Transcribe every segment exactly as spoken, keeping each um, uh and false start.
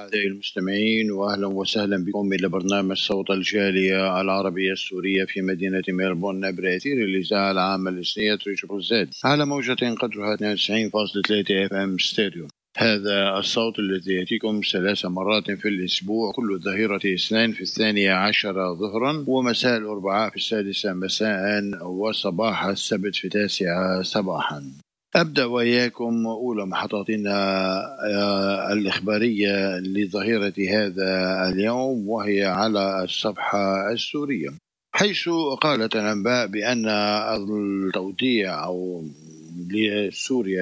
أعزائي المستمعين، وأهلا وسهلا بكم إلى برنامج صوت الجالية العربية السورية في مدينة ميلبورن عبر أثير الإذاعة العامة الإسلامية تريبل زد على موجة قدرها اثنين وتسعين فاصلة ثلاثة اف ام ستيريو. هذا الصوت الذي يأتيكم ثلاث مرات في الأسبوع، كل ظهيرة اثنين في الثانية عشر ظهرا، ومساء الأربعاء في السادسة مساء، وصباح السبت في التاسعة صباحا. أبدأ وإياكم أولى محطاتنا الإخبارية لظهيرة هذا اليوم، وهي على الصفحة السورية، حيث قالت الأنباء بأن التوديع أو لسوريا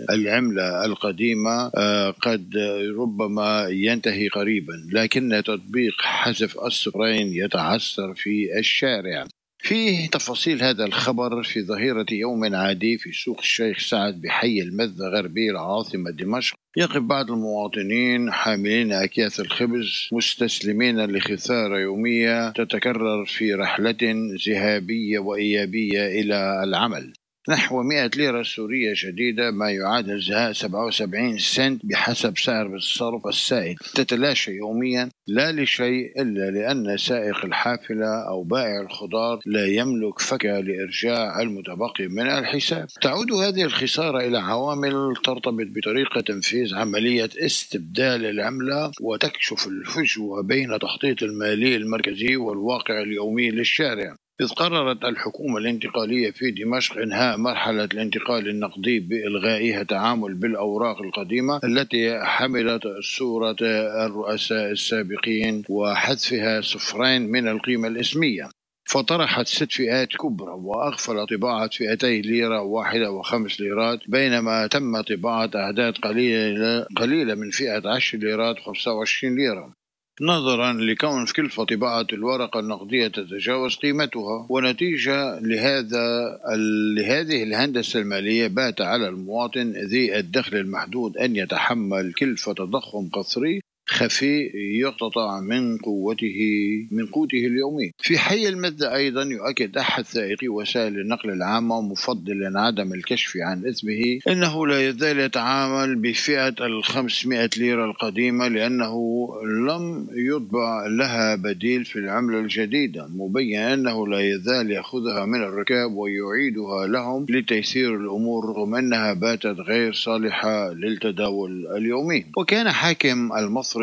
للعملة القديمة قد ربما ينتهي قريبا، لكن تطبيق حذف الصفرين يتعثر في الشارع. فيه تفاصيل هذا الخبر في ظهيرة يوم عادي في سوق الشيخ سعد بحي المذ غربي العاصمة دمشق. يقف بعض المواطنين حاملين أكياس الخبز مستسلمين لخسارة يومية تتكرر في رحلة ذهابية وإيابية إلى العمل. نحو مئة ليرة سورية جديدة، ما يعادل سبعة وسبعين سنت بحسب سعر الصرف السائد، تتلاشى يوميا، لا لشيء إلا لأن سائق الحافلة أو بائع الخضار لا يملك فكة لإرجاع المتبقي من الحساب. تعود هذه الخسارة إلى عوامل ترتبط بطريقة تنفيذ عملية استبدال العملة، وتكشف الفجوة بين تخطيط المالي المركزي والواقع اليومي للشارع. إذ قررت الحكومة الانتقالية في دمشق إنهاء مرحلة الانتقال النقدي بإلغائها التعامل بالأوراق القديمة التي حملت صورة الرؤساء السابقين وحذفها صفرين من القيمة الاسمية، فطرحت ست فئات كبرى وأغفل طباعة فئتي ليرة واحدة وخمس ليرات، بينما تم طباعة أعداد قليلة, قليلة من فئة عشر ليرات وخمسة وعشرين ليرة، نظرا لكون كلفة طباعة الورقة النقدية تتجاوز قيمتها. ونتيجة لهذا لهذه الهندسة المالية بات على المواطن ذي الدخل المحدود أن يتحمل كلفة تضخم قصري خفي يقتطع من قوته من قوته اليومي. في حي المذ أيضا يؤكد أحد سائقي وسائل النقل العامة مفضلا عدم الكشف عن اسمه أنه لا يزال يتعامل بفئة الخمسمائة ليرة القديمة، لأنه لم يطبع لها بديل في العملة الجديدة، مبين أنه لا يزال يأخذها من الركاب ويعيدها لهم لتيسير الأمور، رغم أنها باتت غير صالحة للتداول اليومي. وكان حاكم المصرف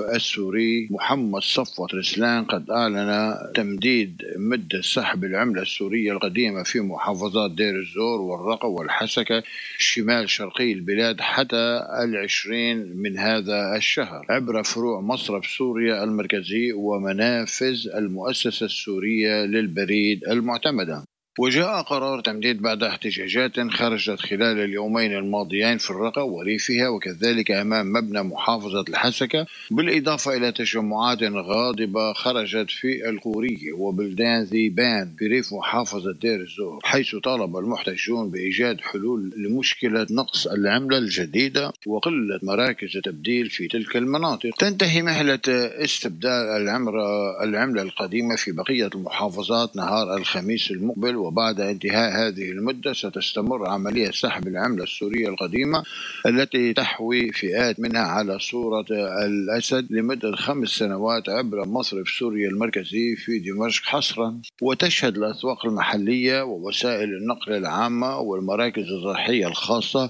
السوري محمد صفوت رسلان قد أعلن تمديد مدة سحب العملة السورية القديمة في محافظات دير الزور والرقة والحسكة شمال شرقي البلاد حتى العشرين من هذا الشهر عبر فروع مصرف سوريا المركزي ومنافذ المؤسسة السورية للبريد المعتمدة. وجاء قرار تمديد بعد احتجاجات خرجت خلال اليومين الماضيين في الرقة وريفها، وكذلك أمام مبنى محافظة الحسكة، بالإضافة إلى تجمعات غاضبة خرجت في القورية وبلدان ذيبان في ريف محافظة دير الزور، حيث طالب المحتجون بإيجاد حلول لمشكلة نقص العملة الجديدة وقلة مراكز تبديل في تلك المناطق. تنتهي مهلة استبدال العملة العملة القديمة في بقية المحافظات نهار الخميس المقبل، وبعد انتهاء هذه المدة ستستمر عملية سحب العملة السورية القديمة التي تحوي فئات منها على صورة الأسد لمدة خمس سنوات عبر مصرف سوريا المركزي في دمشق حصرا. وتشهد الأسواق المحلية ووسائل النقل العامة والمراكز الصحية الخاصة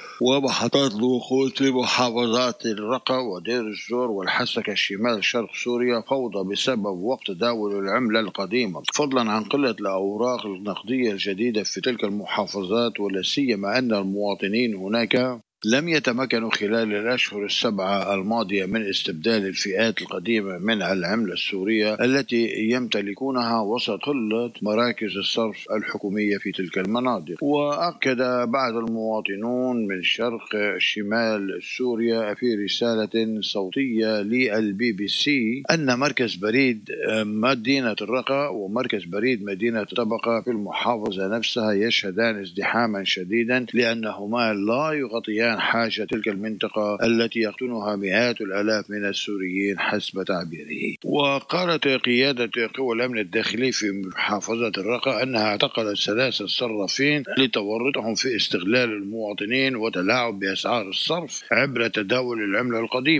ومحطات الوقود في محافظات الرقة ودير الزور والحسكة شمال شرق سوريا فوضى بسبب وقت تداول العملة القديمة، فضلا عن قلة الأوراق النقدية الجديدة في تلك المحافظات، ولا سيما أن المواطنين هناك لم يتمكنوا خلال الأشهر السبعة الماضية من استبدال الفئات القديمة من العملة السورية التي يمتلكونها وسط قلة مراكز الصرف الحكومية في تلك المناطق. وأكد بعض المواطنون من شرق شمال سوريا في رسالة صوتية للبي بي سي أن مركز بريد مدينة الرقة ومركز بريد مدينة طبقة في المحافظة نفسها يشهدان ازدحاما شديدا، لأنهما لا يغطيان حاجة تلك المنطقة التي يقطنها مئات الآلاف من السوريين حسب تعبيره. وقالت قيادة قوى الأمن الداخلي في محافظة الرقة أنها اعتقلت ثلاثة صرافين لتورطهم في استغلال المواطنين وتلاعب بأسعار الصرف عبر تداول العملة القديمة.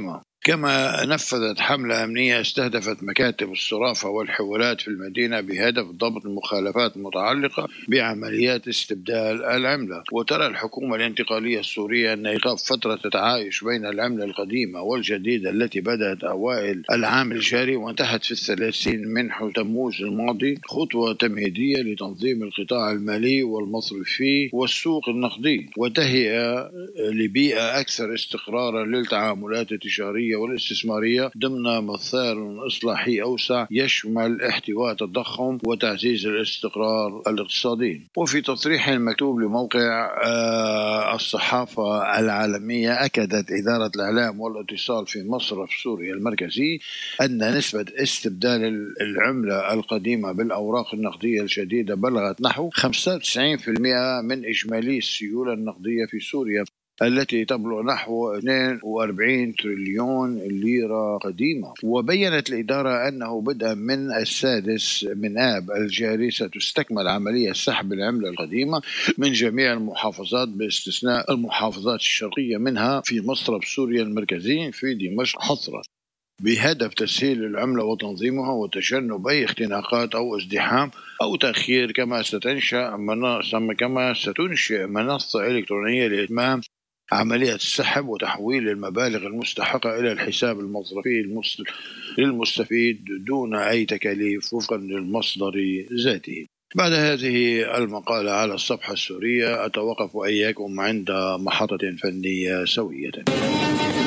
كما نفذت حملة أمنية استهدفت مكاتب الصرافة والحوالات في المدينة بهدف ضبط المخالفات المتعلقة بعمليات استبدال العملة. وترى الحكومة الانتقالية السورية أن إيقاف فترة التعايش بين العملة القديمة والجديدة التي بدأت أوائل العام الجاري وانتهت في الثلاثين من تموز الماضي خطوة تمهيدية لتنظيم القطاع المالي والمصرفي والسوق النقدي وتهيئة لبيئة أكثر استقرارا للتعاملات التجارية والاستثمارية ضمن مسار إصلاحي أوسع يشمل احتواء التضخم وتعزيز الاستقرار الاقتصادي. وفي تصريح مكتوب لموقع الصحافة العالمية أكدت إدارة الإعلام والاتصال في مصرف سوريا المركزي أن نسبة استبدال العملة القديمة بالأوراق النقدية الجديدة بلغت نحو خمسة وتسعين بالمئة من إجمالي السيولة النقدية في سوريا التي تبلغ نحو اثنين وأربعين تريليون ليرة قديمة. وبيّنت الإدارة أنه بدءا من السادس من آب الجاري ستستكمل عملية سحب العملة القديمة من جميع المحافظات باستثناء المحافظات الشرقية منها في مصرف سوريا المركزي في دمشق حصرا بهدف تسهيل العملة وتنظيمها وتجنب أي اختناقات أو ازدحام أو تأخير. كما ستنشأ منصة كما ستنشئ منصة إلكترونية لإتمام عملية السحب وتحويل المبالغ المستحقة إلى الحساب المصرفي للمستفيد دون أي تكاليف وفقا للمصدر ذاته. بعد هذه المقالة على الصفحة السورية أتوقف وإياكم عند محطة فنية سوية.